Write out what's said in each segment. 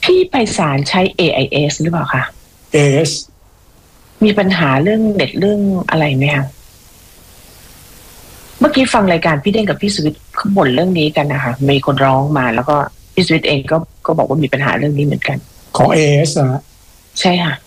พี่ไพศาลใช้ AIS หรือเปล่าคะ AIS มีปัญหาเรื่องเน็ตเรื่องอะไรไหมคะเมื่อกี้ฟังรายการพี่เด้งกับพี่สุวิทย์เขาบ่นเรื่องนี้กันนะคะมีคนร้องมาแล้วก็พี่สุวิทย์เองก็บอกว่ามีปัญหาเรื่องนี้เหมือนกันของ AIS นะใช่ค่ะ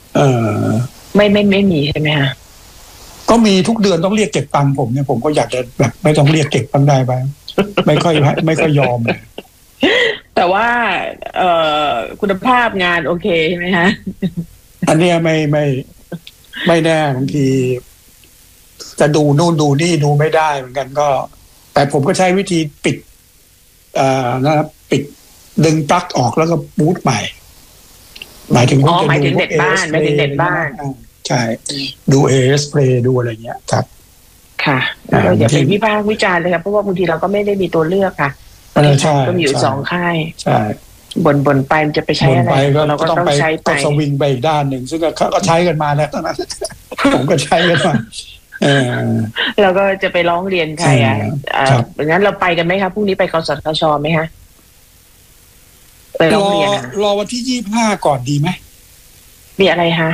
ไม่มีใช่ไหมคะก็มีทุกเดือนต้องเรียกเก็บตังค์ผมเนี่ยผมก็อยากจะแบบไม่ต้องเรียกเก็บตังค์ได้ไปไม่ค่อยยอมเลยแต่ว่าคุณภาพงานโอเคใช่ไหมคะอันเนี้ยไม่แน่บางทีจะดูนู่นดูนี่ดูไม่ได้เหมือนกันก็แต่ผมก็ใช้วิธีปิดนะครับปิดดึงปลั๊กออกแล้วก็บูตใหม่หมายถึงหมายถึงเน็ตบ้านหมายถึงเน็ตบ้านใช่ดู AS Play ดูอะไรเงี้ยครับค่ะอย่าไปวิพากษ์วิจารณ์เลยครับเพราะว่าบางทีเราก็ไม่ได้มีตัวเลือกค่ะก็มีอยู่2 ค่ายใช่บ่นไปมันจะไปใช้อะไรเราก็ต้องใช้ไปสวิงไปอีกด้านหนึ่งซึ่งก็ใช้กันมาแล้วตอนนั้นผมก็ใช้กันมาเราก็จะไปร้องเรียนใครงั้นเราไปกันไหมครับพรุ่งนี้ไปกสทชไหมคะไปร้องเรียนรอวันที่25ก่อนดีไหมมีอะไรคะ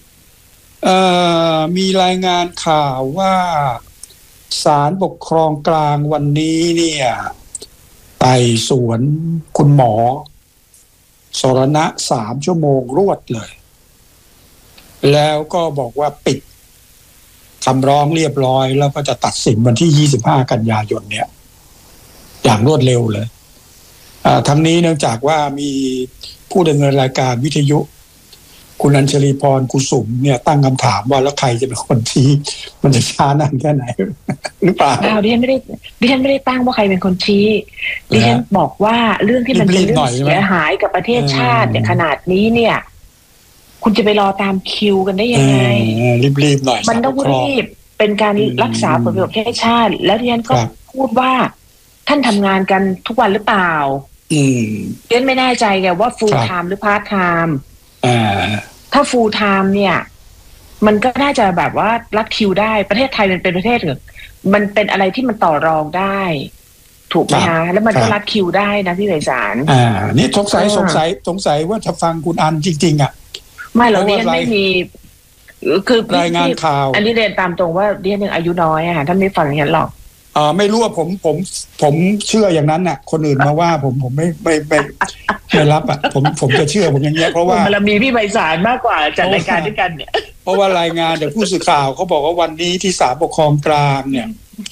มีรายงานข่าวว่าศาลปกครองกลางวันนี้เนี่ยไต่สวนคุณหมอสรณะ3 ชั่วโมงรวดเลยแล้วก็บอกว่าปิดคำร้องเรียบร้อยแล้วก็จะตัดสินวันที่25กันยายนเนี่ยอย่างรวดเร็วเลยทั้งนี้เนื่องจากว่ามีผู้ดำเนินรายการวิทยุคุณอัญชลีพรกุสุมเนี่ยตั้งคำถามว่าแล้วใครจะเป็นคนชี้มันจะช้านานแค่ไหนหรือเปล่าดิฉันไม่ได้ตั้งว่าใครเป็นคนชี้ดิฉันบอกว่าเรื่องที่มันเป็นเรื่องเสียหายกับประเทศชาติเนี่ยขนาดนี้เนี่ยคุณจะไปรอตามคิวกันได้ยังไงรีบๆหน่อยมันต้องรีบเป็นการรักษาผลประโยชน์ประเทศชาติแล้วดิฉันก็พูดว่าท่านทำงานกันทุกวันหรือเปล่าดิฉันไม่แน่ใจไงว่า full time หรือ part time ถ้า full time เนี่ยมันก็น่าจะแบบว่ารัดคิวได้ประเทศไทยมันเป็นประเทศมันเป็นอะไรที่มันต่อรองได้ถูกไหมคะแล้วมันก็รัดคิวได้นะพี่ไพศาลนี่สงสัยว่าจะฟังคุณอันจริงๆไม่เราดิฉันไม่มีคือรายงานข่าวอันนี้เรียนตามตรงว่าดิฉันยังอายุน้อยท่านไม่ฟังอย่างนั้นหรอกไม่รู้ว่าผมเชื่ออย่างนั้นน่ะคนอื่นมาว่าผมไม่รับผมจะเชื่อผมอย่างเงี้ยเพราะว่ามันมีพี่ไพศาลมากกว่าจัดรายการด้วยกันเนี่ยเพราะว่ารายงานจากผู้สื่อข่าวเขาบอกว่าวันนี้ที่ศาลปกครองกลางเนี่ย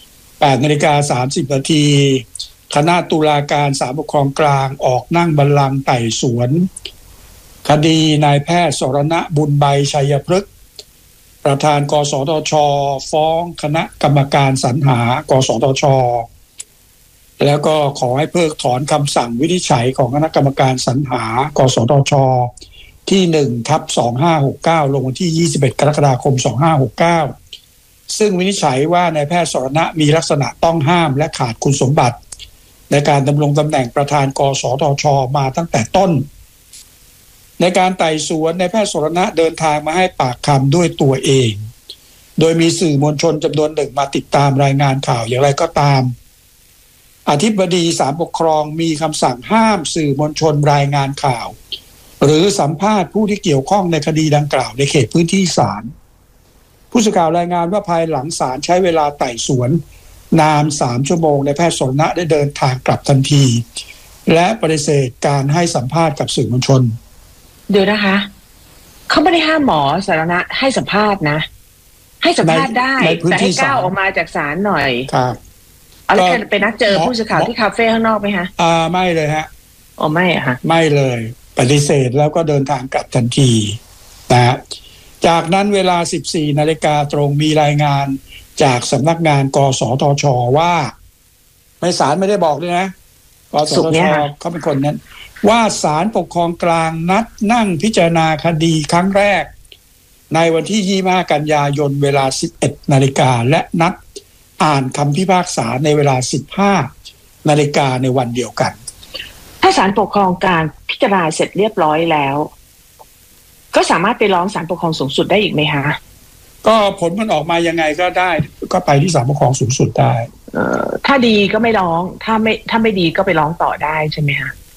8:30 นาทีคณะตุลาการศาลปกครองกลางออกนั่งบัลลังก์ไต่สวนคดีนายแพทย์สรณะบุญใบชัยพฤกษ์ประธานกสทช.ฟ้องคณะกรรมการสรรหากสทช.แล้วก็ขอให้เพิกถอนคำสั่งวินิจฉัยของคณะกรรมการสรรหากสทช.ที่ 1/2569 ลงวันที่21 กรกฎาคม 2569ซึ่งวินิจฉัยว่านายแพทย์สรณะมีลักษณะต้องห้ามและขาดคุณสมบัติในการดำรงตำแหน่งประธานกสทช.มาตั้งแต่ต้นในการไต่สวนนายแพทย์สรณะเดินทางมาให้ปากคำด้วยตัวเองโดยมีสื่อมวลชนจำนวนหนึ่งมาติดตามรายงานข่าวอย่างไรก็ตามอธิบดีศาลปกครองมีคำสั่งห้ามสื่อมวลชนรายงานข่าวหรือสัมภาษณ์ผู้ที่เกี่ยวข้องในคดีดังกล่าวในเขตพื้นที่ศาลผู้สื่อข่าวรายงานว่าภายหลังศาลใช้เวลาไต่สวนนาน3 ชั่วโมงนายแพทย์สรณะได้เดินทางกลับทันทีและปฏิเสธการให้สัมภาษณ์กับสื่อมวลชนเดี๋ยวนะคะเขาไม่ได้ห้ามหมอสรณะให้สัมภาษณ์นะให้สัมภาษณ์ได้แต่ให้ก้าวออกมาจากศาลหน่อยครับแล้วไปนัดเจอผู้สื่อข่าวที่คาเฟ่ข้างนอกไหมคะไม่เลยฮะไม่อะค่ะไม่เลยปฏิเสธแล้วก็เดินทางกลับทันทีนะจากนั้นเวลา 14 นาฬิกาตรงมีรายงานจากสำนักงานกสทช.ว่าไม่ศาลไม่ได้บอกด้วยนะกสทช.เขาเป็นคนนั้นว่าศาลปกครองกลางนัดนั่งพิจารณาคดีครั้งแรกในวันที่25กันยายนเวลา 11 นาฬิกาและนัดอ่านคำพิพากษาในเวลา 15 นาฬิกาในวันเดียวกันถ้าศาลปกครองกลางพิจารณาเสร็จเรียบร้อยแล้วก็สามารถไปร้องศาลปกครองสูงสุดได้อีกไหมคะก็ผลมันออกมายังไงก็ได้ก็ไปที่ศาลปกครองสูงสุดได้ถ้าดีก็ไม่ร้องถ้าไม่ดีก็ไปร้องต่อได้ใช่ไหมคะ